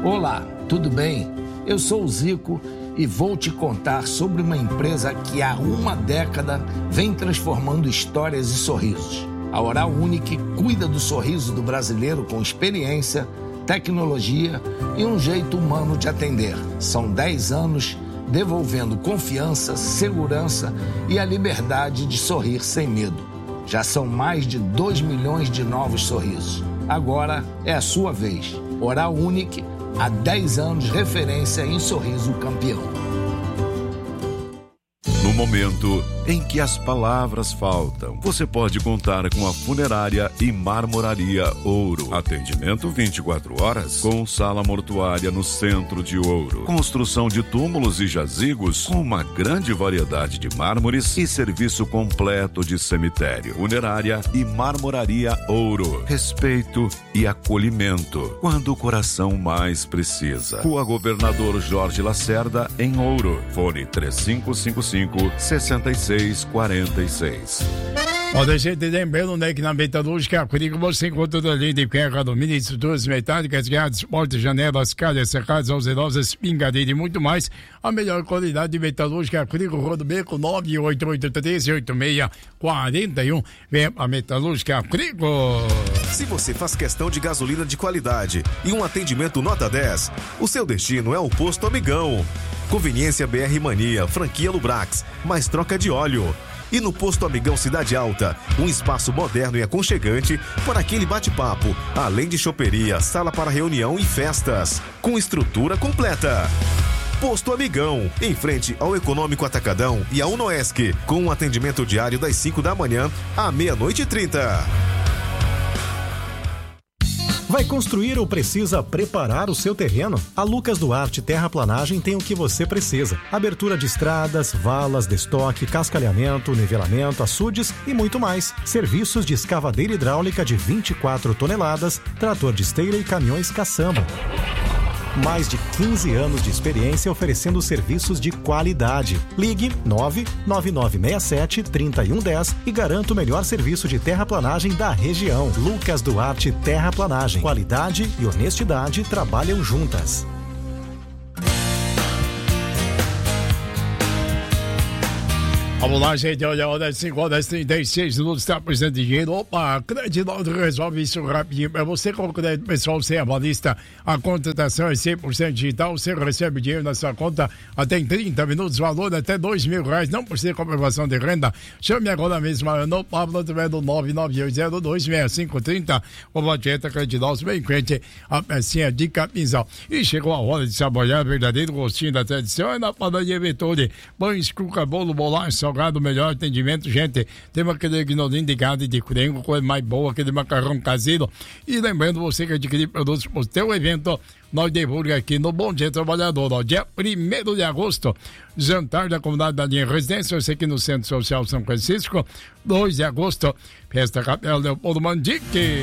Olá, tudo bem? Eu sou o Zico e vou te contar sobre uma empresa que há uma década vem transformando histórias e sorrisos. A Oral Unique cuida do sorriso do brasileiro com experiência, tecnologia e um jeito humano de atender. São 10 anos devolvendo confiança, segurança e a liberdade de sorrir sem medo. Já são mais de 2 milhões de novos sorrisos. Agora é a sua vez. Oral Unique, há 10 anos, referência em sorriso campeão. No momento em que as palavras faltam, você pode contar com a Funerária e Marmoraria Ouro. Atendimento 24 horas, com sala mortuária no centro de Ouro. Construção de túmulos e jazigos com uma grande variedade de mármores e serviço completo de cemitério. Funerária e Marmoraria Ouro. Respeito e acolhimento quando o coração mais precisa. Rua Governador Jorge Lacerda, em Ouro. Fone 3555-6646. Olha, gente, lembrando, né, que na Metalúrgica Curico você encontra toda a linha de ferro, alumínio, estruturas metálicas, grades, portas, janelas, calhas, cercadas, alzerosas, pingadeira e muito mais. A melhor qualidade de Metalúrgica Curico, Rodobeco 988138641. Vem a Metalúrgica Curico. Se você faz questão de gasolina de qualidade e um atendimento nota 10, o seu destino é o Posto Amigão. Conveniência BR Mania, franquia Lubrax, mais troca de óleo. E no Posto Amigão Cidade Alta, um espaço moderno e aconchegante para aquele bate-papo, além de choperia, sala para reunião e festas, com estrutura completa. Posto Amigão, em frente ao Econômico Atacadão e à Unoesc, com um atendimento diário das 5 da manhã à 00:30. Vai construir ou precisa preparar o seu terreno? A Lucas Duarte Terraplanagem tem o que você precisa. Abertura de estradas, valas, destoque, cascalhamento, nivelamento, açudes e muito mais. Serviços de escavadeira hidráulica de 24 toneladas, trator de esteira e caminhões caçamba. Mais de 15 anos de experiência oferecendo serviços de qualidade. Ligue 99967-3110 e garanta o melhor serviço de terraplanagem da região. Lucas Duarte Terraplanagem. Qualidade e honestidade trabalham juntas. Vamos lá, gente, olha, 5:36 minutos, está precisando de dinheiro. Opa, Credinaldo resolve isso rapidinho. Para você com o crédito pessoal sem avalista, a contratação é 100% digital, você recebe dinheiro na sua conta até em 30 minutos, valor até R$2.000, não precisa de comprovação de renda. Chame agora mesmo, no Pablo, através do 998026530, o Batieta Credinaldo, bem em frente a pecinha de Capinzal. E chegou a hora de saborear o verdadeiro gostinho da tradição, é na padaria Vettori. Pães, cuca, bolo, bolacha, salgado, melhor atendimento, gente. Tem aquele guinolinho de gado e de frango, coisa mais boa, aquele macarrão caseiro. E lembrando você que adquirir produtos para o seu evento, nós divulgamos aqui no Bom Dia Trabalhador, ó, dia 1º de agosto, jantar da comunidade da linha Residência, você aqui no Centro Social São Francisco, 2 de agosto, festa Capela Leopoldo Mandique.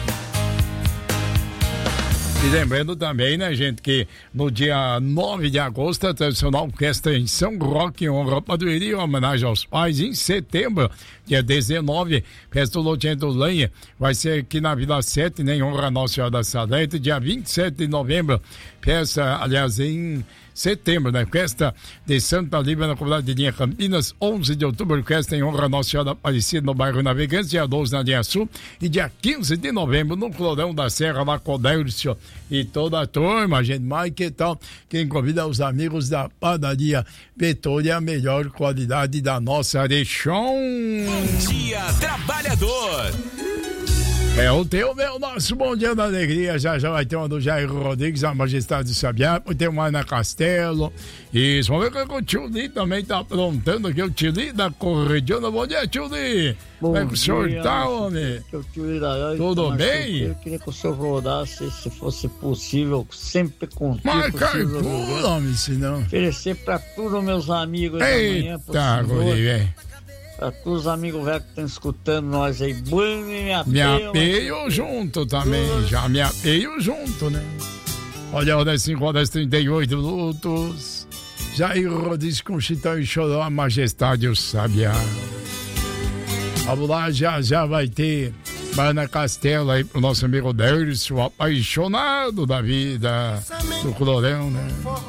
E lembrando também, né, gente, que no dia 9 de agosto, a tradicional festa em São Roque, em honra ao padroeiro e homenagem aos pais. Em setembro, dia 19, festa do Loteamento do Lenha, vai ser aqui na Vila 7, né, em honra a Nossa Senhora da Salete. Dia 27 de novembro, festa, aliás, em setembro, né? Festa de Santa Líbia na comunidade de Linha Campinas. 11 de outubro, festa em honra a Nossa Senhora Aparecida no bairro Navegantes. Dia 12 na Linha Sul. E dia 15 de novembro no Florão da Serra, lá com o Délcio e toda a turma, gente. Mas que tal? Quem convida os amigos da padaria Vettori, a melhor qualidade da nossa região. Bom Dia Trabalhador. É o teu, meu, nosso Bom Dia da Alegria. Já vai ter uma do Jair Rodrigues, a Majestade do Sabiá. Tem uma Ana Castelo. Isso, vamos ver que o Tio Li também tá aprontando aqui. O Tio Li da Corrediona. Bom dia, Tio Li. Como é que o senhor tá, homem? Tudo bem? Eu queria que o senhor rodasse, se fosse possível, sempre contigo. Mas carcula, homem, se não. Oferecer pra todos meus amigos amanhã. Eita, guri, velho. Pra todos os amigos velhos que estão escutando nós aí, me apeio junto também, já me apeio junto, né? Olha, 5:38 minutos. Jair Rodrigues com Chitão e Choró, a Majestade o Sabiá. Vamos lá, já vai ter Baiana Castelo aí pro nosso amigo Dércio, apaixonado da vida do Colorão, né?